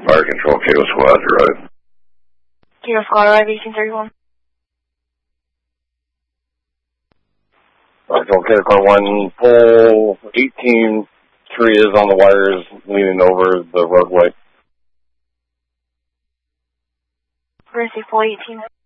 Fire Control, Kilo Squad, right. Kilo Squad, right, 1831. Fire Control, Kilo Car 1, pole 18, tree is on the wires leaning over the roadway. We're going to say pole 18.